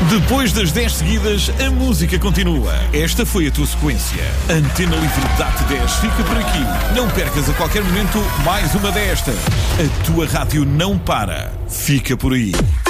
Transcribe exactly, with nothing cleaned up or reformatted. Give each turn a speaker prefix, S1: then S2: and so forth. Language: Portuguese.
S1: Depois das dez seguidas, a música continua. Esta foi a tua sequência. Antena Livre Date dez fica por aqui. Não percas a qualquer momento mais uma destas. A tua rádio não para. Fica por aí.